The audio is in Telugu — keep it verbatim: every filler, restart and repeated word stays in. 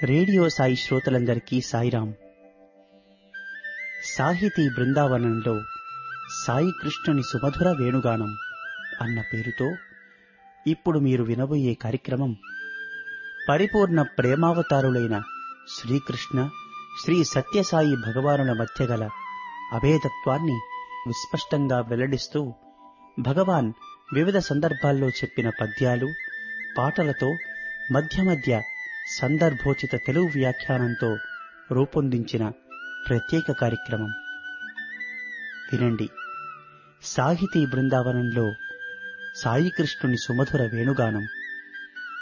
రేడియో సాయి శ్రోతలందరికీ సాయిరాం. సాహితీ బృందావనంలో సాయి కృష్ణుని సుమధుర వేణుగానం అన్న పేరుతో ఇప్పుడు మీరు వినబోయే కార్యక్రమం పరిపూర్ణ ప్రేమావతారులైన శ్రీకృష్ణ శ్రీ సత్యసాయి భగవానుల మధ్య గల అభేదత్వాన్ని విస్పష్టంగా వెల్లడిస్తూ భగవాన్ వివిధ సందర్భాల్లో చెప్పిన పద్యాలు పాటలతో మధ్య మధ్య సందర్భోచిత తెలుగు వ్యాఖ్యానంతో రూపొందించిన ప్రత్యేక కార్యక్రమం వినండి. సాహితీ బృందావనంలో సాయి కృష్ణుని సుమధుర వేణుగానం.